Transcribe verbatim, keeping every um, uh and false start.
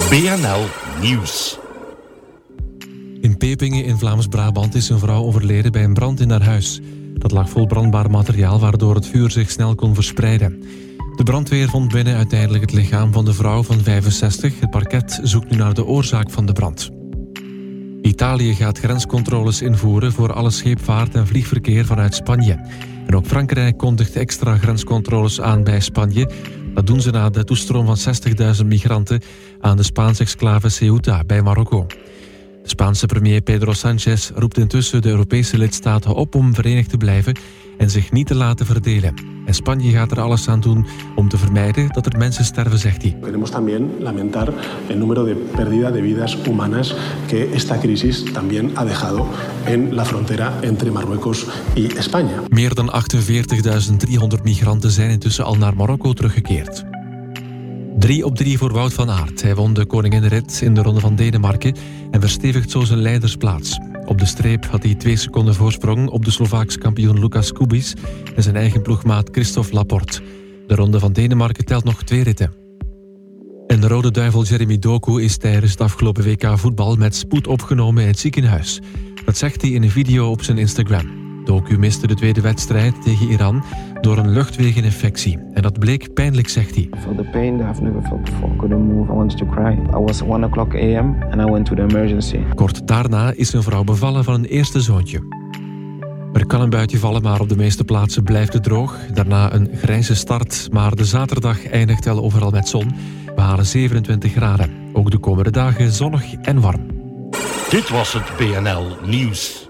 B N L Nieuws. In Pepingen in Vlaams-Brabant is een vrouw overleden bij een brand in haar huis. Dat lag vol brandbaar materiaal waardoor het vuur zich snel kon verspreiden. De brandweer vond binnen uiteindelijk het lichaam van de vrouw van vijfenzestig. Het parket zoekt nu naar de oorzaak van de brand. Italië gaat grenscontroles invoeren voor alle scheepvaart en vliegverkeer vanuit Spanje. En ook Frankrijk kondigt extra grenscontroles aan bij Spanje. Dat doen ze na de toestroom van zestigduizend migranten aan de Spaanse exclave Ceuta bij Marokko. De Spaanse premier Pedro Sánchez roept intussen de Europese lidstaten op om verenigd te blijven en zich niet te laten verdelen. En Spanje gaat er alles aan doen om te vermijden dat er mensen sterven, zegt hij. Queremos también lamentar el número de pérdida de vidas humanas que esta crisis también ha dejado en la frontera entre Marruecos y España. Meer dan achtenveertigduizend driehonderd migranten zijn intussen al naar Marokko teruggekeerd. Drie op drie voor Wout van Aert. Hij won de koninginrit in de Ronde van Denemarken en verstevigt zo zijn leidersplaats. Op de streep had hij twee seconden voorsprong op de Slovaaks kampioen Lukas Kubis en zijn eigen ploegmaat Christophe Laporte. De Ronde van Denemarken telt nog twee ritten. En de Rode Duivel Jeremy Doku is tijdens het afgelopen W K voetbal met spoed opgenomen in het ziekenhuis. Dat zegt hij in een video op zijn Instagram. Doku miste de tweede wedstrijd tegen Iran door een luchtwegeninfectie. En dat bleek pijnlijk, zegt hij. I felt the pain that I've never felt before. I couldn't move. I wanted to cry. I was one o'clock a m and I went to the emergency. Kort daarna is een vrouw bevallen van een eerste zoontje. Er kan een buitje vallen, maar op de meeste plaatsen blijft het droog. Daarna een grijze start, maar de zaterdag eindigt wel overal met zon. We halen zevenentwintig graden. Ook de komende dagen zonnig en warm. Dit was het B N L Nieuws.